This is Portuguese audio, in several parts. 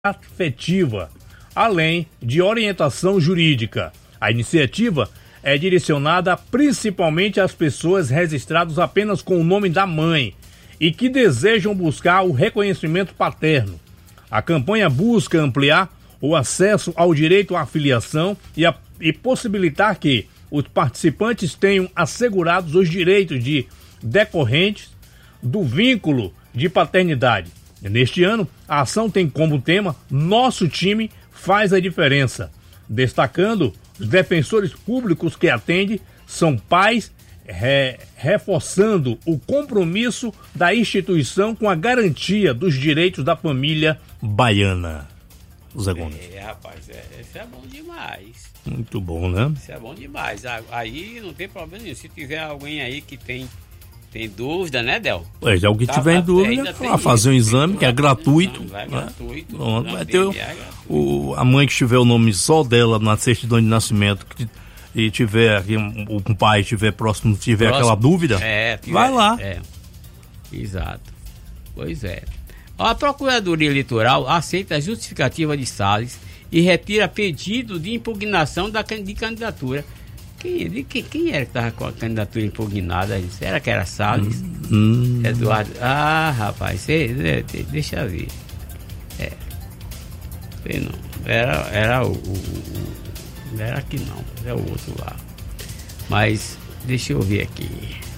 afetiva, além de orientação jurídica. A iniciativa é direcionada principalmente às pessoas registradas apenas com o nome da mãe e que desejam buscar o reconhecimento paterno. A campanha busca ampliar o acesso ao direito à filiação e possibilitar que os participantes tenham assegurados os direitos decorrentes do vínculo de paternidade. Neste ano, a ação tem como tema Nosso Time Faz a Diferença, destacando os defensores públicos que atende são pais, reforçando o compromisso da instituição com a garantia dos direitos da família baiana. Zé Gomes. Rapaz, isso é bom demais. Muito bom, né? Isso é bom demais. Aí não tem problema nenhum. Se tiver alguém aí que tem dúvida, né, Del? É alguém que tiver em dúvida, fazer um exame que é gratuito. É né? gratuito. Vai ter a mãe que tiver o nome só dela na certidão de nascimento e tiver o pai estiver próximo, tiver aquela dúvida, vai lá. Exato. Pois é. A Procuradoria Eleitoral aceita a justificativa de Salles e retira pedido de impugnação de candidatura. Quem era que estava com a candidatura impugnada? Será que era Salles? Eduardo. Rapaz, deixa eu ver. Não. Era não era aqui não, é o outro lá. Mas deixa eu ver aqui.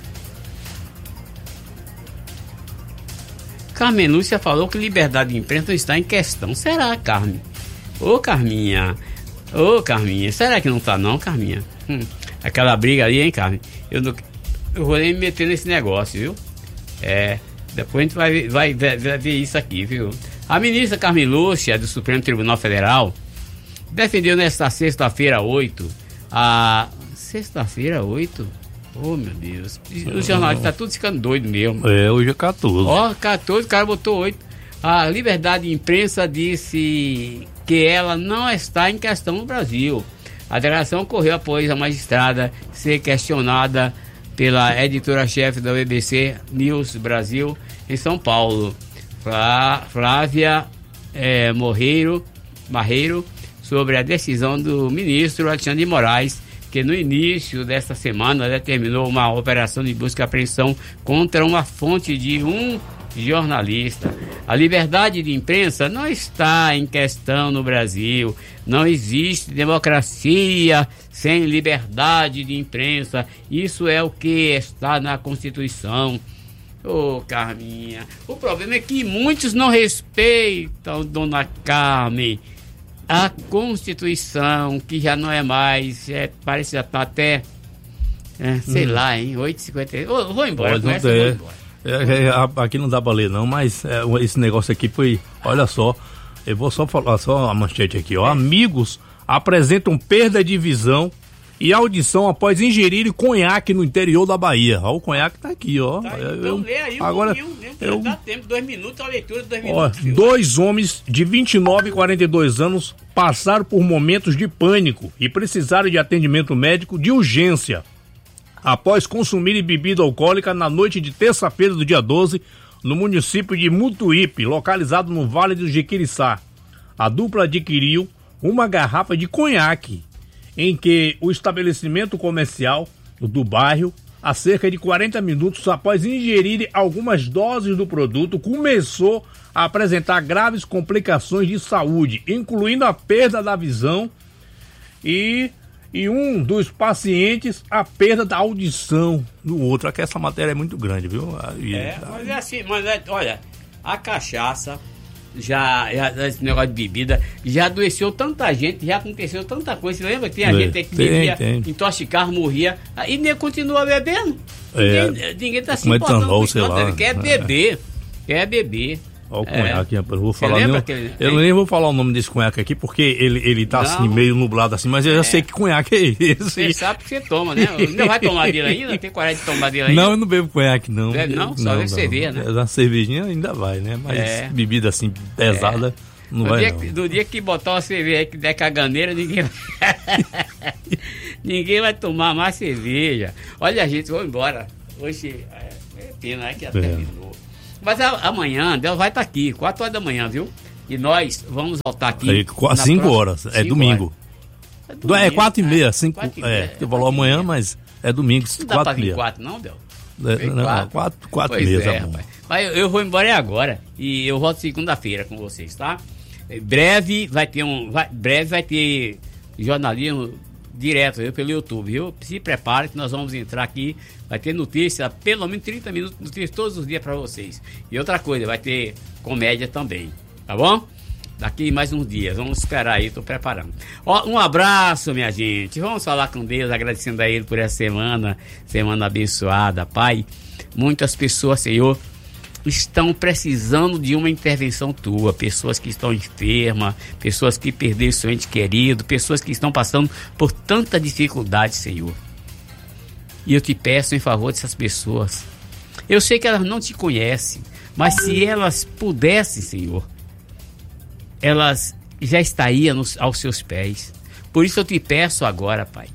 Carmen Lúcia falou que liberdade de imprensa está em questão. Será, Carmen? Ô, Carminha, será que não está não, Carminha? Aquela briga ali, hein, Carmen? Eu vou nem me meter nesse negócio, viu? Depois a gente vai ver isso aqui, viu? A ministra Carmen Lúcia, do Supremo Tribunal Federal, defendeu nesta sexta-feira 8, Sexta-feira 8? Oh, meu Deus. Os jornalistas estão tudo ficando doido mesmo. Hoje é 14. 14, o cara botou 8. A liberdade de imprensa disse que ela não está em questão no Brasil. A declaração ocorreu após a magistrada ser questionada pela editora-chefe da BBC News Brasil em São Paulo, Flávia Marreiro, sobre a decisão do ministro Alexandre de Moraes, que no início desta semana determinou uma operação de busca e apreensão contra uma fonte de um jornalista. A liberdade de imprensa não está em questão no Brasil. Não existe democracia sem liberdade de imprensa. Isso é o que está na Constituição. Carminha, o problema é que muitos não respeitam, dona Carmen, a Constituição, que já não é mais, parece que já está até, sei lá, hein, 8h50. Vou embora, vou embora. Aqui não dá pra ler não, mas esse negócio aqui foi, olha só, eu vou só falar só a manchete aqui, ó. Amigos apresentam perda de visão e audição após ingerirem conhaque no interior da Bahia. Ó, o conhaque tá aqui, ó. Então lê aí agora, dá tempo, 2 minutos, a leitura de 2 minutos. Dois homens de 29 e 42 anos passaram por momentos de pânico e precisaram de atendimento médico de urgência após consumirem bebida alcoólica na noite de terça-feira do dia 12, no município de Mutuípe, localizado no Vale do Jequiriçá. A dupla adquiriu uma garrafa de conhaque, em que o estabelecimento comercial do bairro, a cerca de 40 minutos após ingerirem algumas doses do produto, começou a apresentar graves complicações de saúde, incluindo a perda da visão e um dos pacientes a perda da audição do outro. Aqui essa matéria é muito grande, viu? Mas é assim, olha, a cachaça, esse negócio de bebida, já adoeceu tanta gente, já aconteceu tanta coisa. Você lembra que tem a gente que bebia, intoxicava, morria, e nem continua bebendo. Ninguém está se importando com isso, quer beber. Olha o conhaque, eu vou falar eu nem vou falar o nome desse conhaque aqui, porque ele tá assim, meio nublado assim, mas eu já sei que conhaque é esse. Você sabe que você toma, né? Não vai tomar dele ainda? Tem coragem de tomar dele ainda? Não, eu não bebo conhaque, não. Não? Só bebe cerveja, né? A cervejinha ainda vai, né? Mas bebida assim, pesada, não vai não. Do dia que botar uma cerveja aí que der caganeira, ninguém vai tomar mais cerveja. Olha, gente, vamos embora. Hoje é pena, que até terminou. Mas amanhã, Del vai estar aqui, 4 horas da manhã, viu? E nós vamos voltar aqui. Aí, 5 horas, é domingo. É 4h30, 5. Você falou amanhã, mas é domingo, 4h30. Não dá pra vir 4, não, Del? 4h30, rapaz. Mas eu vou embora agora e eu volto segunda-feira com vocês, tá? Breve vai ter jornalismo direto pelo YouTube, viu? Se prepare que nós vamos entrar aqui, vai ter notícia, pelo menos 30 minutos, notícias todos os dias para vocês. E outra coisa, vai ter comédia também, tá bom? Daqui mais uns dias, vamos esperar aí, tô preparando. Ó, um abraço, minha gente, vamos falar com Deus, agradecendo a Ele por essa semana abençoada, Pai. Muitas pessoas, Senhor, estão precisando de uma intervenção tua, pessoas que estão enfermas, pessoas que perderam seu ente querido, pessoas que estão passando por tanta dificuldade, Senhor. E eu te peço em favor dessas pessoas. Eu sei que elas não te conhecem, mas se elas pudessem, Senhor, elas já estariam aos seus pés. Por isso eu te peço agora, Pai.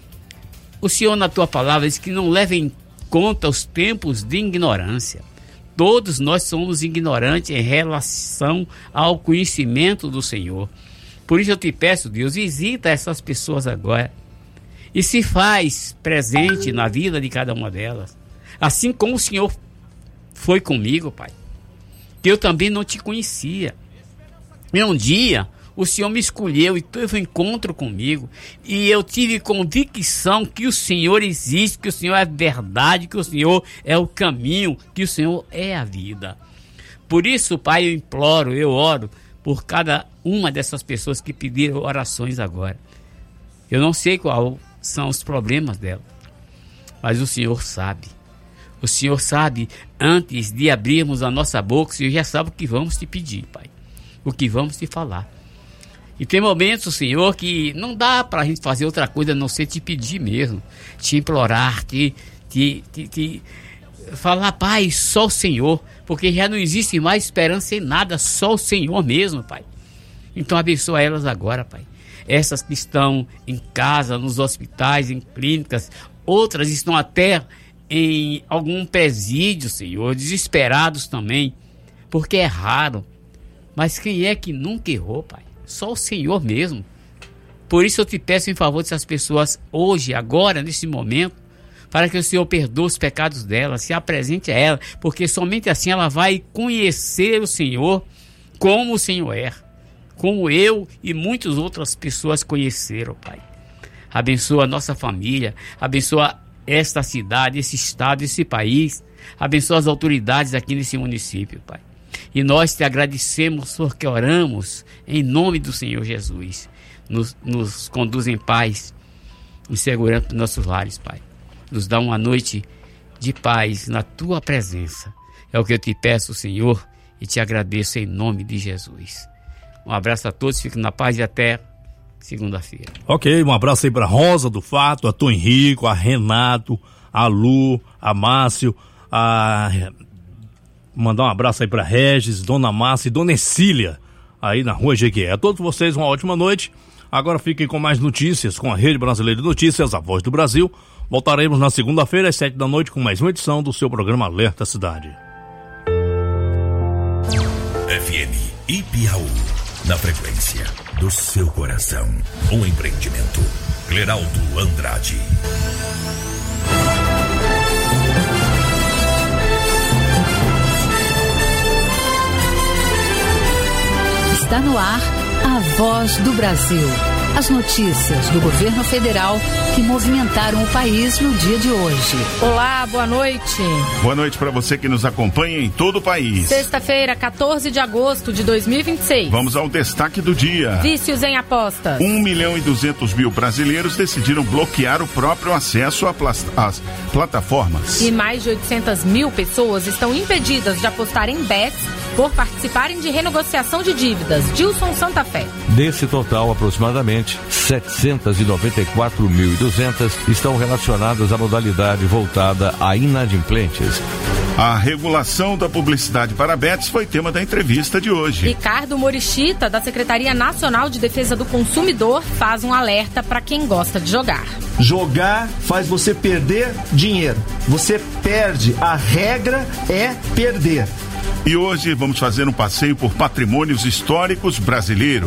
O Senhor, na tua palavra, diz que não leva em conta os tempos de ignorância. Todos nós somos ignorantes em relação ao conhecimento do Senhor. Por isso eu te peço, Deus, visita essas pessoas agora e se faz presente na vida de cada uma delas. Assim como o Senhor foi comigo, Pai, que eu também não te conhecia. E um dia o Senhor me escolheu e teve um encontro comigo. E eu tive convicção que o Senhor existe, que o Senhor é verdade, que o Senhor é o caminho, que o Senhor é a vida. Por isso, Pai, eu imploro, eu oro por cada uma dessas pessoas que pediram orações agora. Eu não sei quais são os problemas dela, mas o Senhor sabe. O Senhor sabe, antes de abrirmos a nossa boca, o Senhor já sabe o que vamos te pedir, Pai. O que vamos te falar. E tem momentos, Senhor, que não dá pra gente fazer outra coisa a não ser te pedir mesmo, te implorar, te falar, Pai, só o Senhor, porque já não existe mais esperança em nada, só o Senhor mesmo, Pai. Então abençoa elas agora, Pai. Essas que estão em casa, nos hospitais, em clínicas, outras estão até em algum presídio, Senhor, desesperados também, porque erraram. Mas quem é que nunca errou, Pai? Só o Senhor mesmo. Por isso eu te peço em favor dessas pessoas hoje, agora, nesse momento, para que o Senhor perdoe os pecados dela, se apresente a ela, porque somente assim ela vai conhecer o Senhor como o Senhor é, como eu e muitas outras pessoas conheceram, Pai. Abençoa a nossa família, abençoa esta cidade, esse estado, esse país, abençoa as autoridades aqui nesse município, Pai. E nós te agradecemos porque oramos em nome do Senhor Jesus. Nos conduz em paz, em segurança para os nossos lares, Pai. Nos dá uma noite de paz na tua presença. É o que eu te peço, Senhor, e te agradeço em nome de Jesus. Um abraço a todos, fiquem na paz e até segunda-feira. Ok, um abraço aí para Rosa do Fato, a Tom Henrico, a Renato, a Lu, a Márcio, mandar um abraço aí para Regis, Dona Márcia e Dona Cecília, aí na Rua Jequié. A todos vocês uma ótima noite. Agora fiquem com mais notícias com a Rede Brasileira de Notícias, a Voz do Brasil. Voltaremos na segunda-feira às 7h da com mais uma edição do seu programa Alerta Cidade. FM Ipiaú, na frequência do seu coração. Um empreendimento. Cleraldo Andrade. Está no ar a Voz do Brasil. As notícias do governo federal que movimentaram o país no dia de hoje. Olá, boa noite. Boa noite para você que nos acompanha em todo o país. Sexta-feira, 14 de agosto de 2026. Vamos ao destaque do dia. Vícios em apostas. 1.200.000 brasileiros decidiram bloquear o próprio acesso às plataformas. E mais de 800.000 pessoas estão impedidas de apostar em bets por participarem de renegociação de dívidas. Dilson Santa Fé. Desse total, aproximadamente 794.200 estão relacionadas à modalidade voltada a inadimplentes. A regulação da publicidade para bets foi tema da entrevista de hoje. Ricardo Morichita, da Secretaria Nacional de Defesa do Consumidor, faz um alerta para quem gosta de jogar. Jogar faz você perder dinheiro. Você perde. A regra é perder. E hoje vamos fazer um passeio por patrimônios históricos brasileiros.